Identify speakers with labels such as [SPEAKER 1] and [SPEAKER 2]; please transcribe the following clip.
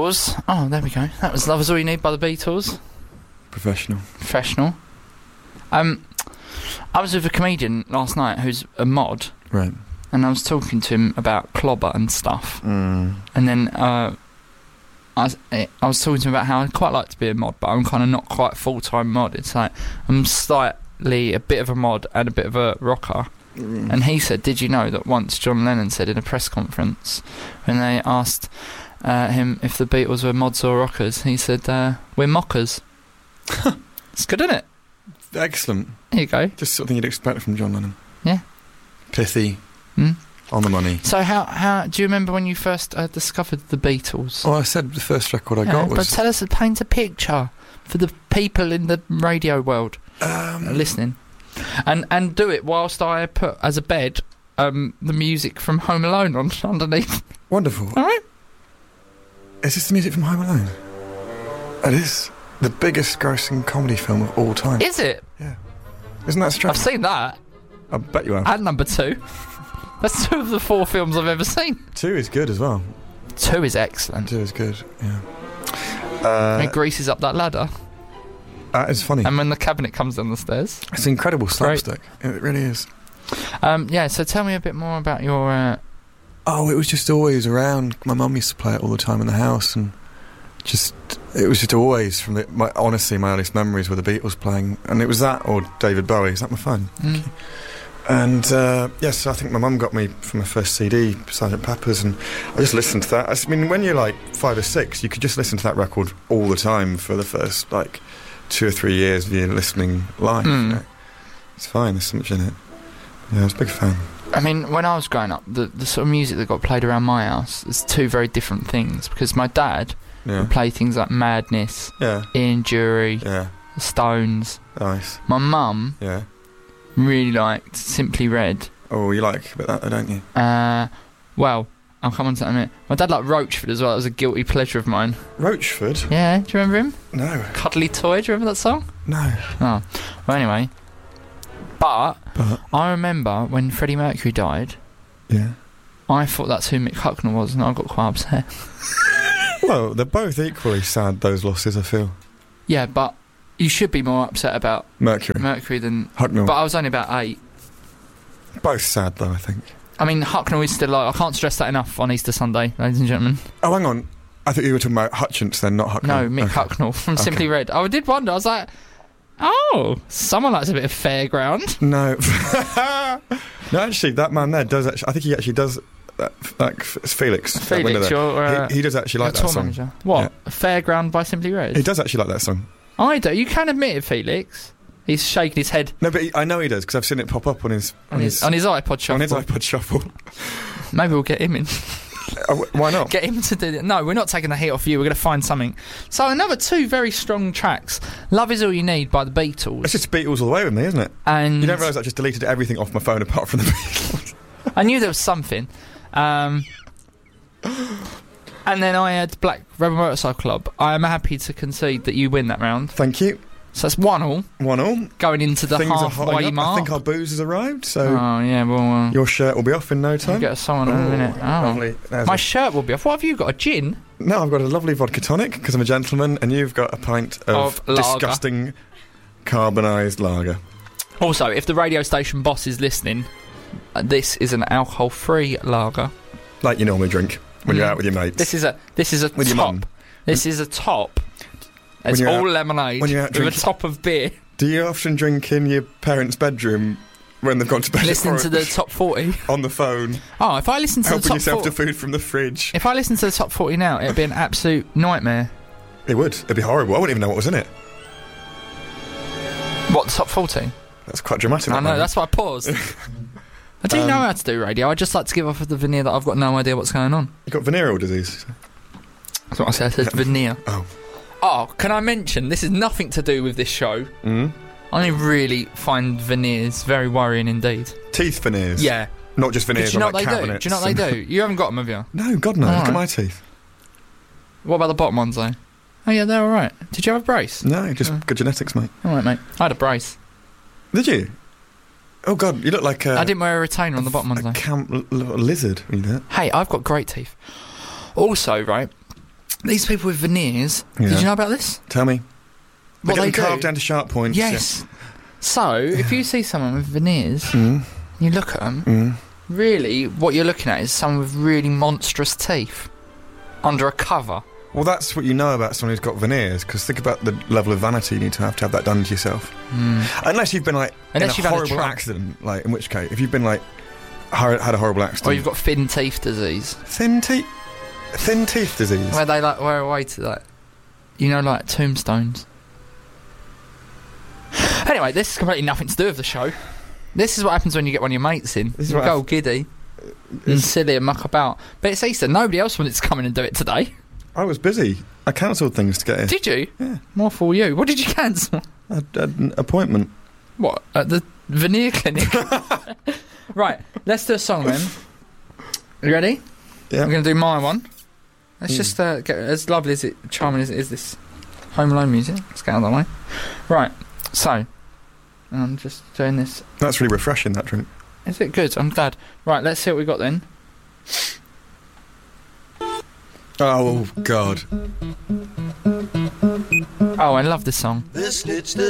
[SPEAKER 1] Beatles. Oh, there we go. That was Love Is All You Need by the Beatles.
[SPEAKER 2] Professional.
[SPEAKER 1] I was with a comedian last night who's a mod.
[SPEAKER 2] Right.
[SPEAKER 1] And I was talking to him about clobber and stuff.
[SPEAKER 2] Mm.
[SPEAKER 1] And then I was talking to him about how I'd quite like to be a mod, but I'm kind of not quite full-time mod. It's like I'm slightly a bit of a mod and a bit of a rocker.
[SPEAKER 2] Mm.
[SPEAKER 1] And he said, did you know that once John Lennon said in a press conference, when they asked him if the Beatles were mods or rockers, he said, we're mockers. It's good, isn't it?
[SPEAKER 2] Excellent.
[SPEAKER 1] There you go.
[SPEAKER 2] Just something you'd expect from John Lennon.
[SPEAKER 1] Yeah.
[SPEAKER 2] Pithy. On the money.
[SPEAKER 1] So how do you remember when you first discovered the Beatles?
[SPEAKER 2] Oh, I said the first record I got was...
[SPEAKER 1] But tell us, paint a picture for the people in the radio world listening. And do it whilst I put as a bed the music from Home Alone on underneath.
[SPEAKER 2] Wonderful.
[SPEAKER 1] All right.
[SPEAKER 2] Is this the music from Home Alone? It is the biggest grossing comedy film of all time.
[SPEAKER 1] Is it?
[SPEAKER 2] Yeah. Isn't that strange?
[SPEAKER 1] I've seen that.
[SPEAKER 2] I bet you have.
[SPEAKER 1] And number 2. That's 2 of the 4 films I've ever seen.
[SPEAKER 2] 2 is good as well.
[SPEAKER 1] 2 is excellent.
[SPEAKER 2] 2 is good, yeah.
[SPEAKER 1] It greases up that ladder.
[SPEAKER 2] It's funny.
[SPEAKER 1] And when the cabinet comes down the stairs.
[SPEAKER 2] It's incredible slapstick. It really is.
[SPEAKER 1] Yeah, so tell me a bit more about your...
[SPEAKER 2] Oh, it was just always around. My mum used to play it all the time in the house, and it was just always from honestly, my earliest memories were the Beatles playing, and it was that or David Bowie. Is that my phone?
[SPEAKER 1] Mm.
[SPEAKER 2] And yes, I think my mum got me from my first CD, Sgt. Pepper's, and I just listened to that. I mean, when you're like 5 or 6, you could just listen to that record all the time for the first 2 or 3 years of you listening live. You know? It's fine. There's so much in it. Yeah, I was a big fan.
[SPEAKER 1] I mean, when I was growing up, the sort of music that got played around my house is 2 very different things, because my dad would play things like Madness, Ian Dury, the Stones.
[SPEAKER 2] Nice.
[SPEAKER 1] My mum really liked Simply Red.
[SPEAKER 2] Oh, you like a bit of that, don't you?
[SPEAKER 1] Well, I'll come on to that in a minute. My dad liked Roachford as well. It was a guilty pleasure of mine.
[SPEAKER 2] Roachford?
[SPEAKER 1] Yeah, do you remember him?
[SPEAKER 2] No.
[SPEAKER 1] Cuddly Toy, do you remember that song?
[SPEAKER 2] No.
[SPEAKER 1] Oh. Well, anyway. But I remember when Freddie Mercury died.
[SPEAKER 2] Yeah.
[SPEAKER 1] I thought that's who Mick Hucknall was, and I got quite upset.
[SPEAKER 2] Well, they're both equally sad, those losses, I feel.
[SPEAKER 1] Yeah, but you should be more upset about Mercury than
[SPEAKER 2] Hucknall.
[SPEAKER 1] But I was only about 8.
[SPEAKER 2] Both sad, though, I think.
[SPEAKER 1] I mean, Hucknall is still alive. I can't stress that enough on Easter Sunday, ladies and gentlemen.
[SPEAKER 2] Oh, hang on. I thought you were talking about Hutchence then, not Hucknall.
[SPEAKER 1] No, Mick Hucknall from Simply Red. I did wonder. I was like, oh, someone likes a bit of Fairground.
[SPEAKER 2] No. No, actually, that man there does actually... I think he actually does... It's Felix.
[SPEAKER 1] Felix,
[SPEAKER 2] he does actually like that song.
[SPEAKER 1] Manager. What? Yeah. Fairground by Simply Red?
[SPEAKER 2] He does actually like that song.
[SPEAKER 1] I do. You can admit it, Felix. He's shaking his head.
[SPEAKER 2] No, but I know he does, because I've seen it pop up on his
[SPEAKER 1] iPod Shuffle.
[SPEAKER 2] On his iPod Shuffle.
[SPEAKER 1] Maybe we'll get him in.
[SPEAKER 2] Why not?
[SPEAKER 1] Get him to do it. No, we're not taking the heat off you. We're going to find something. So another 2 very strong tracks. Love Is All You Need by the Beatles.
[SPEAKER 2] It's just Beatles all the way with me, isn't it?
[SPEAKER 1] And
[SPEAKER 2] you don't realise I just deleted everything off my phone apart from the Beatles.
[SPEAKER 1] I knew there was something. And then I had Black Rebel Motorcycle Club. I am happy to concede that you win that round.
[SPEAKER 2] Thank you.
[SPEAKER 1] So that's 1-1.
[SPEAKER 2] 1-1.
[SPEAKER 1] Going into the halfway mark.
[SPEAKER 2] I think our booze has arrived, so...
[SPEAKER 1] Oh, yeah, well...
[SPEAKER 2] your shirt will be off in no time.
[SPEAKER 1] I'll get someone in a minute. Oh.
[SPEAKER 2] Lovely.
[SPEAKER 1] My shirt will be off. What have you got, a gin?
[SPEAKER 2] No, I've got a lovely vodka tonic, because I'm a gentleman, and you've got a pint of disgusting carbonised lager.
[SPEAKER 1] Also, if the radio station boss is listening, this is an alcohol-free lager.
[SPEAKER 2] Like you normally drink when you're out with your mates.
[SPEAKER 1] This is a with top. Your mum. This is a top. It's all lemonade with a top of beer.
[SPEAKER 2] Do you often drink in your parents' bedroom when they've gone to bed?
[SPEAKER 1] Listen to the top 40
[SPEAKER 2] on the phone.
[SPEAKER 1] Oh, if I listen to the top 40,
[SPEAKER 2] helping yourself to food from the fridge.
[SPEAKER 1] If I listen to the top 40 now, it'd be an absolute nightmare.
[SPEAKER 2] It would. It'd be horrible. I wouldn't even know what was in it.
[SPEAKER 1] What, the top 40?
[SPEAKER 2] That's quite dramatic.
[SPEAKER 1] I know. That's why I paused. I do know how to do radio. I just like to give off the veneer that I've got no idea what's going on.
[SPEAKER 2] You got venereal disease?
[SPEAKER 1] That's what I said. I said veneer. Oh, can I mention, this is nothing to do with this show. I really find veneers very worrying indeed.
[SPEAKER 2] Teeth veneers?
[SPEAKER 1] Yeah.
[SPEAKER 2] Not just veneers.
[SPEAKER 1] Do you know what they do? Do you know what they do? You haven't got them, have you?
[SPEAKER 2] No, God no. Look at my teeth.
[SPEAKER 1] What about the bottom ones, though? Oh, yeah, they're all right. Did you have a brace?
[SPEAKER 2] No, just good genetics, mate.
[SPEAKER 1] All right, mate. I had a brace.
[SPEAKER 2] Did you? Oh, God, you look like a...
[SPEAKER 1] I didn't wear a retainer on the bottom ones, though.
[SPEAKER 2] A camp lizard when you do that.
[SPEAKER 1] Hey, I've got great teeth. Also, right, These people with veneers.
[SPEAKER 2] Yeah.
[SPEAKER 1] Did you know about this?
[SPEAKER 2] Tell me.
[SPEAKER 1] What
[SPEAKER 2] they
[SPEAKER 1] they
[SPEAKER 2] get them carved
[SPEAKER 1] do?
[SPEAKER 2] down to sharp points.
[SPEAKER 1] Yes. So, if you see someone with veneers, you look at them, really, what you're looking at is someone with really monstrous teeth under a cover.
[SPEAKER 2] Well, that's what you know about someone who's got veneers, because think about the level of vanity you need to have that done to yourself. Unless you've been, like,
[SPEAKER 1] Unless
[SPEAKER 2] in
[SPEAKER 1] you've
[SPEAKER 2] a
[SPEAKER 1] had a
[SPEAKER 2] horrible accident, like, in which case, if you've been, like, had a horrible accident...
[SPEAKER 1] Or you've got thin teeth disease.
[SPEAKER 2] Thin teeth disease?
[SPEAKER 1] Where they, like, wear away to, like, you know, like, tombstones. Anyway, this is completely nothing to do with the show. This is what happens when you get one of your mates in.
[SPEAKER 2] This is
[SPEAKER 1] You
[SPEAKER 2] what
[SPEAKER 1] go all giddy and silly and muck about. But it's Easter. Nobody else wanted to come in and do it today.
[SPEAKER 2] I was busy. I cancelled things to get here.
[SPEAKER 1] Did you?
[SPEAKER 2] Yeah.
[SPEAKER 1] More for you. What did you cancel?
[SPEAKER 2] I had an appointment.
[SPEAKER 1] What? At the veneer clinic? Right, let's do a song then. You ready?
[SPEAKER 2] Yeah.
[SPEAKER 1] I'm going to do my one. Let's just get as lovely as charming as it is, this Home Alone music. Let's get out of the way. Right, so I'm just doing this.
[SPEAKER 2] That's really refreshing, that drink.
[SPEAKER 1] Is it good? I'm glad. Right, let's see what we got then.
[SPEAKER 2] Oh, God.
[SPEAKER 1] Oh, I love this song.
[SPEAKER 3] This ditch the